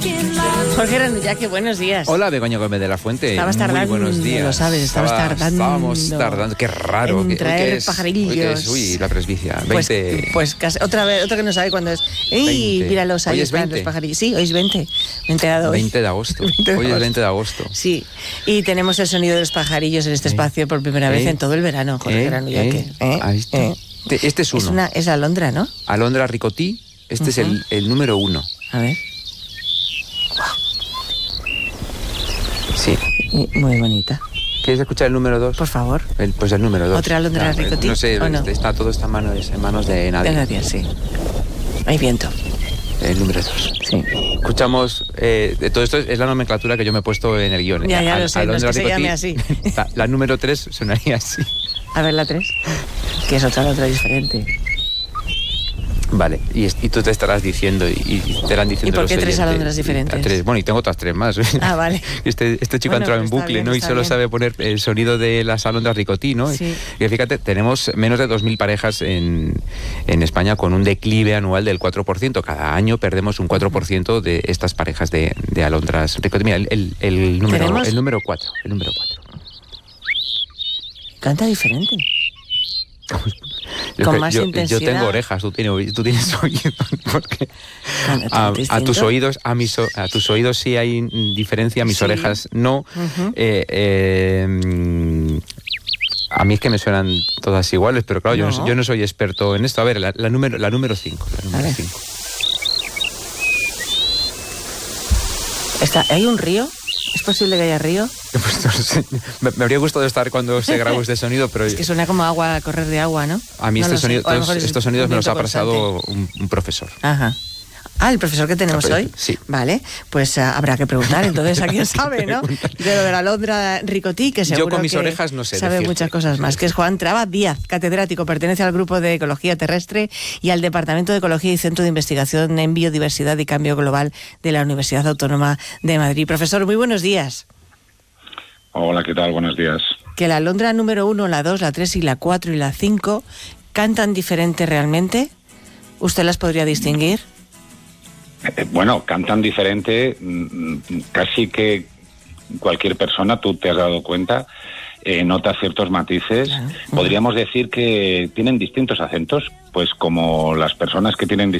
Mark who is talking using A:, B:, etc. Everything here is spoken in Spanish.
A: Jorge Ranullaque, buenos días.
B: Hola, Begoña Gómez de la Fuente.
A: Estabas tardando,
B: muy buenos días.
A: lo sabes,
B: Estábamos tardando, qué raro.
A: En traer pajarillos.
B: Uy, la presbicia. 20.
A: Pues casi, otra vez, otro que no sabe cuándo es. ¡Ey, míralos! Ahí están los pajarillos. Sí, hoy es 20. Me he enterado hoy.
B: 20 de agosto. Hoy es 20 de agosto.
A: Sí, y tenemos el sonido de los pajarillos en este espacio por primera vez en todo el verano, Jorge Ranullaque.
B: Este es uno.
A: Es la alondra, ¿no?
B: Alondra ricotí. Este es el número 1.
A: A ver.
B: Sí.
A: Muy bonita.
B: ¿Quieres escuchar el número 2?
A: Por favor.
B: Pues el número 2.
A: ¿Otra alondra ricotí?
B: No sé,
A: no?
B: todo está en manos de nadie.
A: De nadie, sí. Hay viento.
B: El número 2.
A: Sí.
B: Escuchamos, todo esto es la nomenclatura que yo me he puesto en el guión.
A: Ya lo sé,
B: Alondra
A: no es que
B: ricotí,
A: se llame así.
B: la número 3 sonaría así.
A: A ver la 3, que es otra diferente.
B: Vale, y tú te estarás diciendo y te irán diciendo.
A: ¿Y por qué
B: los
A: 3
B: oyentes,
A: alondras diferentes?
B: Bueno, y tengo otras 3 más.
A: Ah, vale.
B: Este chico ha entrado en bucle,
A: bien,
B: ¿no? Y solo sabe poner el sonido de las alondras ricotí, ¿no?
A: Sí.
B: Y fíjate, tenemos menos de 2.000 parejas en España con un declive anual del 4%. Cada año perdemos un 4% de estas parejas de alondras ricotí. Mira, el número 4.
A: Canta diferente. Con más intensidad.
B: Yo tengo orejas, tú tienes oídos, porque a tus oídos, a tus oídos sí hay diferencia, a mis orejas no. A mí es que me suenan todas iguales, pero claro, yo no soy experto en esto. A ver, la número 5.
A: ¿Hay un río? ¿Es posible que haya río?
B: Pues no sé. Me habría gustado estar cuando se grabó este sonido, pero...
A: Es que suena como agua, correr de agua, ¿no?
B: A mí estos sonidos me los ha pasado un profesor.
A: Ajá. Ah, el profesor que tenemos hoy.
B: Sí.
A: Vale, pues habrá que preguntar entonces a quién sabe, ¿no? De lo de la alondra ricotí, que seguro
B: yo con mis
A: que
B: orejas no sé
A: sabe
B: decirte.
A: muchas cosas más, que es Juan Traba Díaz, catedrático, pertenece al Grupo de Ecología Terrestre y al Departamento de Ecología y Centro de Investigación en Biodiversidad y Cambio Global de la Universidad Autónoma de Madrid. Profesor, muy buenos días.
C: Hola, ¿qué tal? Buenos días.
A: Que la alondra número 1, la 2, la 3 y la 4 y la 5 cantan diferente realmente. ¿Usted las podría distinguir?
C: Bueno, cantan diferente, casi que cualquier persona, tú te has dado cuenta, nota ciertos matices. Podríamos decir que tienen distintos acentos, pues como las personas que tienen